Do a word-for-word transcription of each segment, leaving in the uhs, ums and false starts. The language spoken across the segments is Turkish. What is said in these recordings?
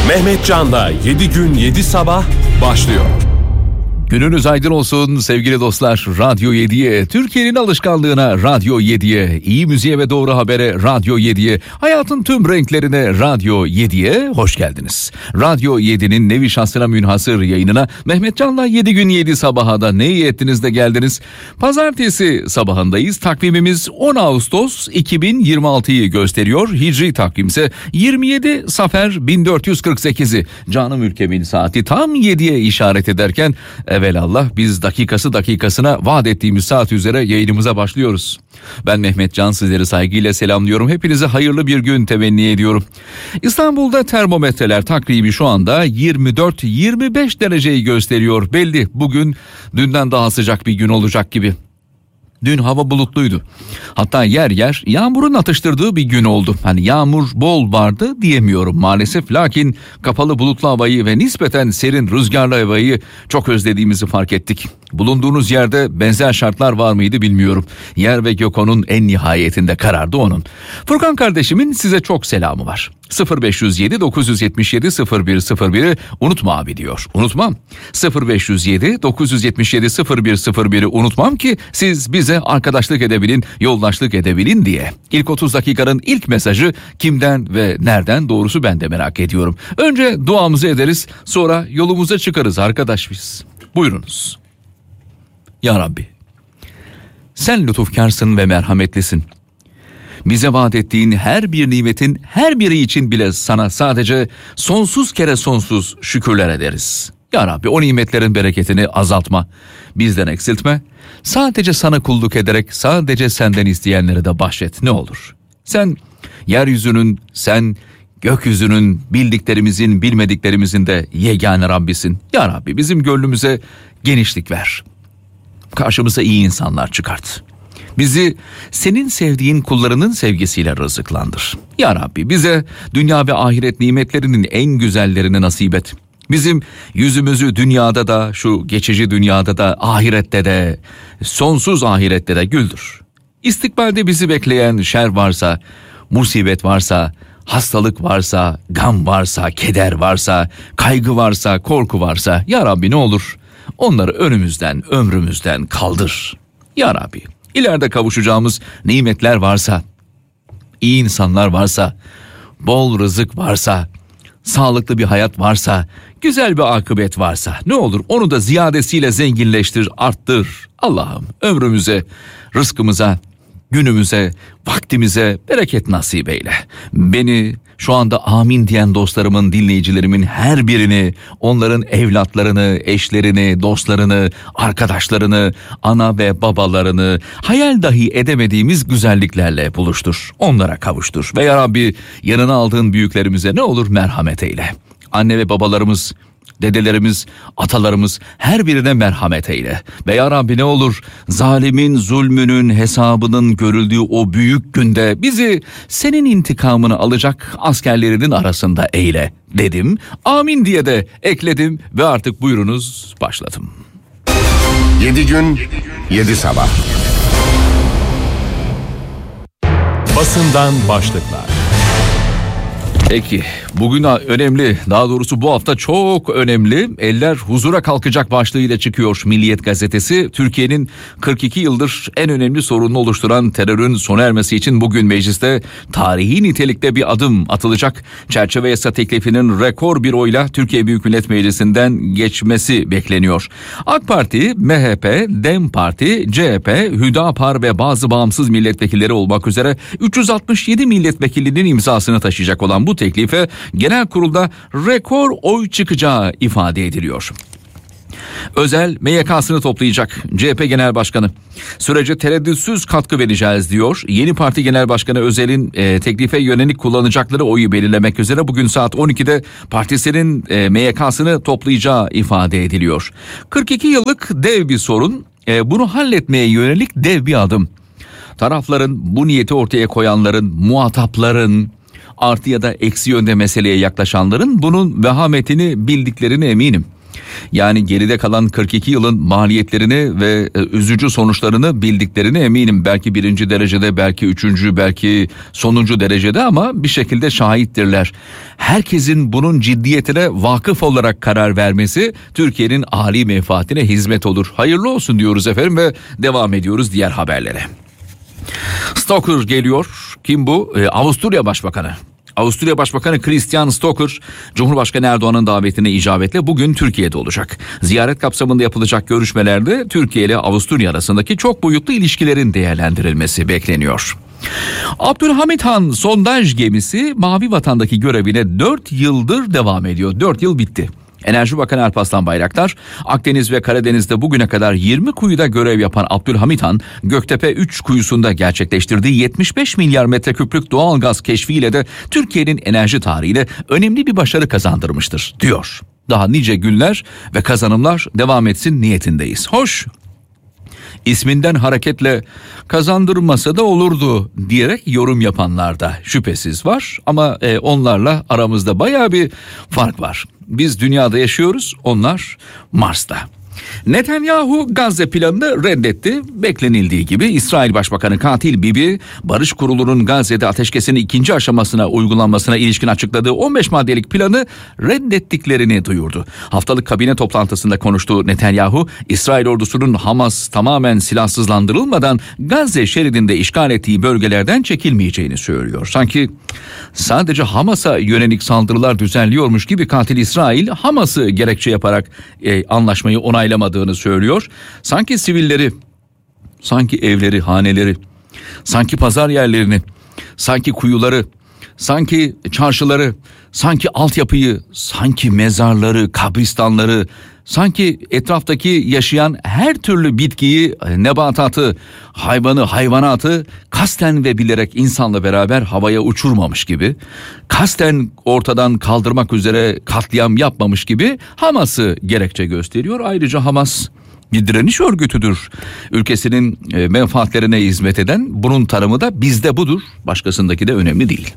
Mehmet Can'la yedi gün yedi sabah başlıyor. Gününüz aydın olsun sevgili dostlar. Radyo yediye, Türkiye'nin alışkanlığına Radyo yediye, iyi müziğe ve doğru habere Radyo yediye, hayatın tüm renklerine Radyo yediye hoş geldiniz. Radyo yedinin nevi şahsına münhasır yayınına Mehmet Can'la yedi gün yedi sabaha da ne iyi ettiniz de geldiniz. Pazartesi sabahındayız. Takvimimiz on Ağustos iki bin yirmi altıyı gösteriyor. Hicri takvimse yirmi yedi Safer bin dört yüz kırk sekizi. Canım ülkemin saati tam yediye işaret ederken evelallah biz dakikası dakikasına vaat ettiğimiz saat üzere yayınımıza başlıyoruz. Ben Mehmet Can, sizleri saygıyla selamlıyorum. Hepinize hayırlı bir gün temenni ediyorum. İstanbul'da termometreler takribi şu anda yirmi dört yirmi beş dereceyi gösteriyor. Belli bugün dünden daha sıcak bir gün olacak gibi. Dün hava bulutluydu. Hatta yer yer yağmurun atıştırdığı bir gün oldu. Hani yağmur bol vardı diyemiyorum maalesef. Lakin kapalı bulutlu havayı ve nispeten serin rüzgarlı havayı çok özlediğimizi fark ettik. Bulunduğunuz yerde benzer şartlar var mıydı bilmiyorum. Yer ve gök onun en nihayetinde karardı onun. Furkan kardeşimin size çok selamı var. sıfır beş yüz yedi dokuz yüz yetmiş yedi sıfır bir sıfır bir'i unutma abi diyor. Unutmam. sıfır beş yüz yedi dokuz yüz yetmiş yedi sıfır bir sıfır bir'i unutmam ki siz bize arkadaşlık edebilin, yoldaşlık edebilin diye. İlk otuz dakikanın ilk mesajı kimden ve nereden, doğrusu ben de merak ediyorum. Önce duamızı ederiz, sonra yolumuza çıkarız arkadaş biz. Buyurunuz. Ya Rabbi, sen lütufkarsın ve merhametlisin. Bize vaat ettiğin her bir nimetin her biri için bile sana sadece sonsuz kere sonsuz şükürler ederiz. Ya Rabbi, o nimetlerin bereketini azaltma, bizden eksiltme. Sadece sana kulluk ederek sadece senden isteyenleri de bahşet ne olur. Sen yeryüzünün, sen gökyüzünün, bildiklerimizin bilmediklerimizin de yegane Rabbisin. Ya Rabbi, bizim gönlümüze genişlik ver. Karşımıza iyi insanlar çıkart. Bizi senin sevdiğin kullarının sevgisiyle rızıklandır. Ya Rabbi, bize dünya ve ahiret nimetlerinin en güzellerini nasip et. Bizim yüzümüzü dünyada da, şu geçici dünyada da, ahirette de, sonsuz ahirette de güldür. İstikbalde bizi bekleyen şer varsa, musibet varsa, hastalık varsa, gam varsa, keder varsa, kaygı varsa, korku varsa, Ya Rabbi ne olur onları önümüzden, ömrümüzden kaldır. Ya Rabbi, İleride kavuşacağımız nimetler varsa, iyi insanlar varsa, bol rızık varsa, sağlıklı bir hayat varsa, güzel bir akıbet varsa ne olur onu da ziyadesiyle zenginleştir, arttır. Allah'ım ömrümüze, rızkımıza, günümüze, vaktimize bereket nasip eyle. Beni, şu anda amin diyen dostlarımın, dinleyicilerimin her birini, onların evlatlarını, eşlerini, dostlarını, arkadaşlarını, ana ve babalarını hayal dahi edemediğimiz güzelliklerle buluştur. Onlara kavuştur. Ve ya Rabbi, yanına aldığın büyüklerimize ne olur merhamet eyle. Anne ve babalarımız, dedelerimiz, atalarımız her birine merhamet eyle. Ve ya Rabbi ne olur zalimin zulmünün hesabının görüldüğü o büyük günde bizi senin intikamını alacak askerlerinin arasında eyle dedim. Amin diye de ekledim ve artık buyurunuz başladım. yedi gün yedi sabah. Basından başlıklar. Peki bugün önemli, daha doğrusu bu hafta çok önemli, eller huzura kalkacak başlığıyla çıkıyor Milliyet gazetesi. Türkiye'nin kırk iki yıldır en önemli sorununu oluşturan terörün sona ermesi için bugün mecliste tarihi nitelikte bir adım atılacak. Çerçeve yasa teklifinin rekor bir oyla Türkiye Büyük Millet Meclisi'nden geçmesi bekleniyor. AK Parti, M H P, DEM Parti, C H P, Hüdapar ve bazı bağımsız milletvekilleri olmak üzere üç yüz altmış yedi milletvekilinin imzasını taşıyacak olan bu teklife genel kurulda rekor oy çıkacağı ifade ediliyor. Özel M Y K'sını toplayacak C H P Genel Başkanı. Sürece tereddütsüz katkı vereceğiz diyor. Yeni Parti Genel Başkanı Özel'in e, teklife yönelik kullanacakları oyu belirlemek üzere bugün saat on ikide partisinin e, M Y K'sını toplayacağı ifade ediliyor. kırk iki yıllık dev bir sorun, e, bunu halletmeye yönelik dev bir adım. Tarafların, bu niyeti ortaya koyanların, muhatapların, artı ya da eksi yönde meseleye yaklaşanların bunun vehametini bildiklerine eminim. Yani geride kalan kırk iki yılın maliyetlerini ve üzücü sonuçlarını bildiklerini eminim. Belki birinci derecede, belki üçüncü, belki sonuncu derecede ama bir şekilde şahittirler. Herkesin bunun ciddiyetine vakıf olarak karar vermesi Türkiye'nin âli menfaatine hizmet olur. Hayırlı olsun diyoruz efendim ve devam ediyoruz diğer haberlere. Stoker geliyor. Kim bu? Ee, Avusturya Başbakanı. Avusturya Başbakanı Christian Stoker, Cumhurbaşkanı Erdoğan'ın davetine icabetle bugün Türkiye'de olacak. Ziyaret kapsamında yapılacak görüşmelerde Türkiye ile Avusturya arasındaki çok boyutlu ilişkilerin değerlendirilmesi bekleniyor. Abdülhamit Han sondaj gemisi Mavi Vatan'daki görevine dört yıldır devam ediyor. dört yıl bitti. Enerji Bakanı Alparslan Bayraktar, Akdeniz ve Karadeniz'de bugüne kadar yirmi kuyuda görev yapan Abdülhamit Han, Göktepe üç kuyusunda gerçekleştirdiği yetmiş beş milyar metreküplük doğal gaz keşfiyle de Türkiye'nin enerji tarihine önemli bir başarı kazandırmıştır, diyor. Daha nice günler ve kazanımlar devam etsin niyetindeyiz. Hoş, isminden hareketle kazandırmasa da olurdu diyerek yorum yapanlar da şüphesiz var ama e, onlarla aramızda bayağı bir fark var. Biz dünyada yaşıyoruz, onlar Mars'ta. Netanyahu Gazze planını reddetti. Beklenildiği gibi İsrail Başbakanı Katil Bibi, Barış Kurulu'nun Gazze'de ateşkesin ikinci aşamasına uygulanmasına ilişkin açıkladığı on beş maddelik planı reddettiklerini duyurdu. Haftalık kabine toplantısında konuştuğu Netanyahu, İsrail ordusunun Hamas tamamen silahsızlandırılmadan Gazze şeridinde işgal ettiği bölgelerden çekilmeyeceğini söylüyor. Sanki sadece Hamas'a yönelik saldırılar düzenliyormuş gibi katil İsrail, Hamas'ı gerekçe yaparak e, anlaşmayı onaylamadığını söylüyor. Sanki sivilleri, sanki evleri, haneleri, sanki pazar yerlerini, sanki kuyuları, sanki çarşıları, sanki altyapıyı, sanki mezarları, kabristanları, sanki etraftaki yaşayan her türlü bitkiyi, nebatatı, hayvanı, hayvanatı kasten ve bilerek insanla beraber havaya uçurmamış gibi, kasten ortadan kaldırmak üzere katliam yapmamış gibi Hamas'ı gerekçe gösteriyor. Ayrıca Hamas bir direniş örgütüdür. Ülkesinin menfaatlerine hizmet eden, bunun tanımı da bizde budur. Başkasındaki de önemli değil.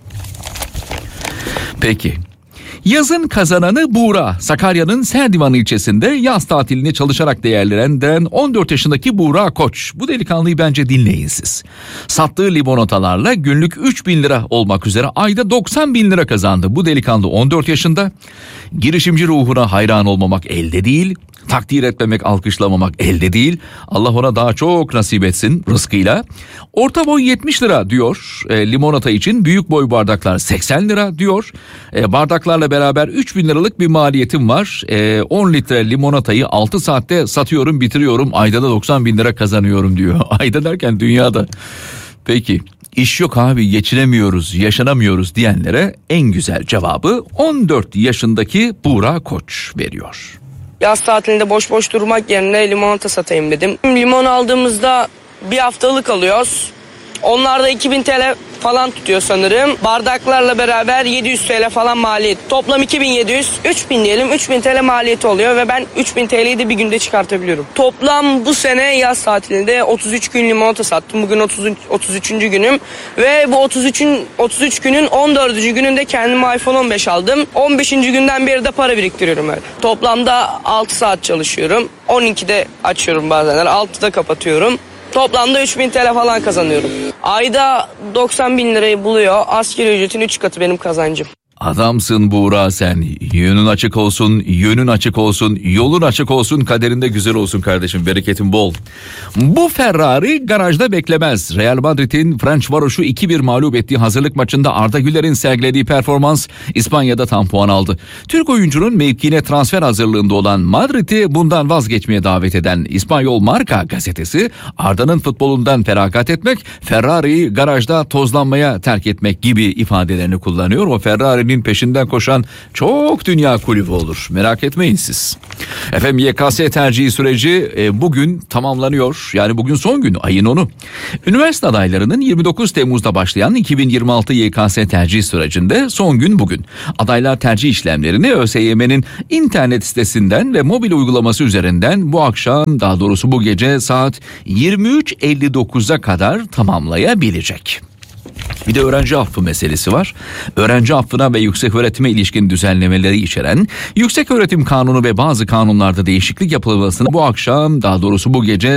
Peki. Yazın kazananı Buğra. Sakarya'nın Serdivan ilçesinde yaz tatilini çalışarak değerlendiren on dört yaşındaki Buğra Koç. Bu delikanlıyı bence dinleyin siz. Sattığı limonatalarla günlük üç bin lira olmak üzere ayda doksan bin lira kazandı. Bu delikanlı on dört yaşında. Girişimci ruhuna hayran olmamak elde değil. Takdir etmemek, alkışlamamak elde değil. Allah ona daha çok nasip etsin rızkıyla. Orta boy yetmiş lira diyor. E, limonata için büyük boy bardaklar seksen lira diyor. E, bardaklarla beraber üç bin liralık bir maliyetim var. E, on litre limonatayı altı saatte satıyorum, bitiriyorum. Ayda da doksan bin lira kazanıyorum diyor. Ayda derken dünyada. Peki iş yok abi, geçinemiyoruz, yaşanamıyoruz diyenlere en güzel cevabı on dört yaşındaki Buğra Koç veriyor. Yaz tatilinde boş boş durmak yerine limonata satayım dedim. Limon aldığımızda bir haftalık alıyoruz. Onlar da iki bin TL falan tutuyor sanırım. Bardaklarla beraber yedi yüz TL falan maliyet. Toplam iki bin yedi yüz, üç bin diyelim. üç bin TL maliyeti oluyor ve ben üç bin TL'yi de bir günde çıkartabiliyorum. Toplam bu sene yaz tatilinde otuz üç gün limonata sattım. Bugün otuz üçüncü günüm ve bu otuz üçün otuz üç günün on dördüncü gününde kendime iPhone on beş aldım. on beşinci günden beri de para biriktiriyorum öyle. Toplamda altı saat çalışıyorum. on ikide açıyorum bazenler, altıda kapatıyorum. Toplamda üç bin TL falan kazanıyorum. Ayda doksan bin lirayı buluyor. Asgari ücretin üç katı benim kazancım. Adamsın Buğra sen. Yönün açık olsun, yönün açık olsun, yolun açık olsun, kaderinde güzel olsun kardeşim, bereketin bol. Bu Ferrari garajda beklemez. Real Madrid'in French varoşu iki bir mağlup ettiği hazırlık maçında Arda Güler'in sergilediği performans İspanya'da tam puan aldı. Türk oyuncunun mevkiine transfer hazırlığında olan Madrid'i bundan vazgeçmeye davet eden İspanyol Marca gazetesi, Arda'nın futbolundan feragat etmek, Ferrari'yi garajda tozlanmaya terk etmek gibi ifadelerini kullanıyor. O Ferrari'nin peşinden koşan çok dünya kulübü olur. Merak etmeyin siz. Efendim Y K S tercihi süreci e, bugün tamamlanıyor. Yani bugün son gün, ayın onu. Üniversite adaylarının yirmi dokuz Temmuz'da başlayan iki bin yirmi altı Y K S tercih sürecinde son gün bugün. Adaylar tercih işlemlerini ÖSYM'nin internet sitesinden ve mobil uygulaması üzerinden bu akşam, daha doğrusu bu gece saat yirmi üç elli dokuza kadar tamamlayabilecek. Bir de öğrenci affı meselesi var. Öğrenci affına ve yüksek öğretime ilişkin düzenlemeleri içeren Yüksek Öğretim Kanunu ve bazı kanunlarda değişiklik yapılmasını bu akşam, daha doğrusu bu gece